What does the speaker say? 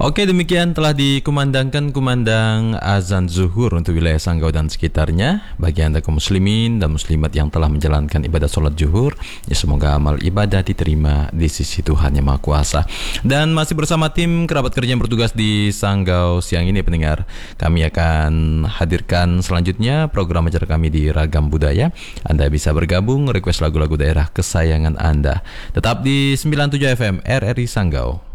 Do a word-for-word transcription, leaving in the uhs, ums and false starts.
Oke, demikian telah dikumandangkan kumandang azan zuhur untuk wilayah Sanggau dan sekitarnya. Bagi Anda kaum muslimin dan muslimat yang telah menjalankan ibadah sholat zuhur, ya semoga amal ibadah diterima di sisi Tuhan Yang Maha Kuasa. Dan masih bersama tim kerabat kerja yang bertugas di Sanggau siang ini, pendengar, kami akan hadirkan selanjutnya program acara kami di Ragam Budaya. Anda bisa bergabung, request lagu-lagu daerah kesayangan Anda. Tetap di sembilan puluh tujuh F M R R I Sanggau.